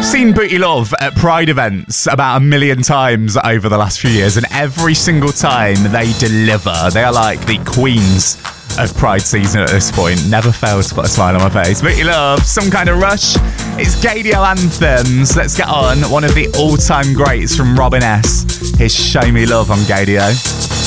I've seen Booty Love at Pride events about 1 million times over the last few years, and every single time they deliver. They are like the queens of Pride season at this point. Never fails to put a smile on my face. Booty Love, Some Kind of Rush. It's Gaydio Anthems. Let's get on. One of the all-time greats from Robin S. Here's Show Me Love on Gaydio.